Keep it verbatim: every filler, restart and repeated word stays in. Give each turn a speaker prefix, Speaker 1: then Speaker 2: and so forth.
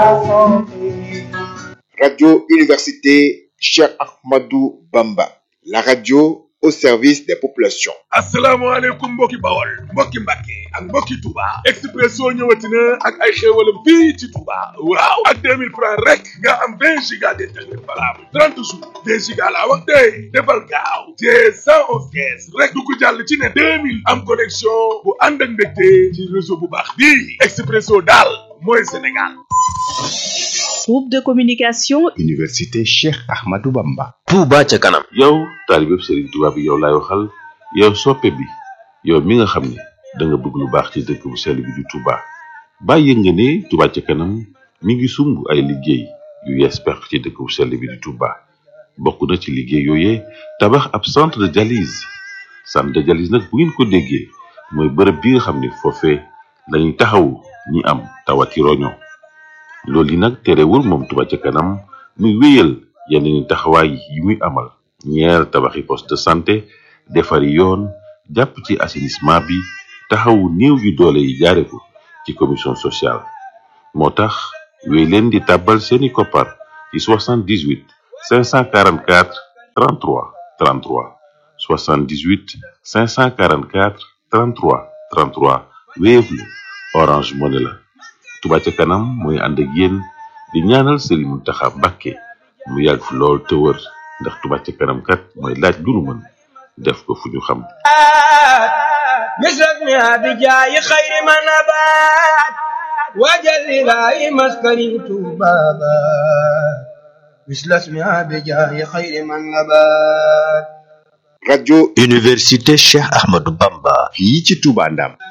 Speaker 1: Radio Université Cheikh Ahmadou Bamba, la radio au service des populations.
Speaker 2: asalaamaaleykum mbokki Bawol mbokki Mbàkke ak mbokki Touba Expresso ñëwati na ak ay xéewalam fii ci Touba waaw ak deux mille francs rek nga am vingt giga d'internet valable trente jours vingt giga laa wax tey defal gaaw te cent onze caisse rek du ko jàll ci ne deux mille am connexion bu ànd ak mbégte ci réseau bu baax bii Expresso daal mooy Sénégal.
Speaker 3: Groupe de communication
Speaker 4: Université Cheikh Ahmadou Bamba.
Speaker 5: Touba ca kanam.
Speaker 6: yow taalibe Serigne Touba bi yow laay waxal yow soppe bi yow mi nga xam ne da nga bëgg lu baax ci dëkk bu sell bi di Touba bàyyi nga ne Touba ca kanam mi ngi sumb ay liggéey yu yees peq ci dëkk bu sell bi di Touba bokk na ci liggéey yooyee tabax ab centre de dialyse centre de dialyse nag bu ngeen ko déggee mooy bërëb bi nga xam ne foofee lañuy taxawu ñi am tawati roño loolu yi nag terewul moom Touba ca kanam muy wéyal yeneen taxawaay yi muy amal ñeer tabaxi poste de santé defari yoon jàpp ci assainissement bi taxawu néew yu doole yi jaare ko ci commission sociale moo tax wéy leen di tàbbal seeni koppar ci soixante-dix-huit cinq cent quarante-quatre trente-trois trente-trois soixante-dix-huit cinq cent quarante-quatre trente-trois trente-trois Wave la Orange Money la Touba ca kanam mooy ànd ak yéen di ñaanal Serigne Mountakha Mbacké mu yàgg fi lool te wër ndax Touba ca kanam kat mooy laaj lu nu mën def ko fu ñu xam
Speaker 7: misrasmi abijaayi xayri man abaat wajalilaayi maskani tubaaba misrasmi abijaayi xayri man abaat
Speaker 1: Radio
Speaker 5: Université Cheikh Ahmadou Bamba.
Speaker 4: fii ci Touba Ndam.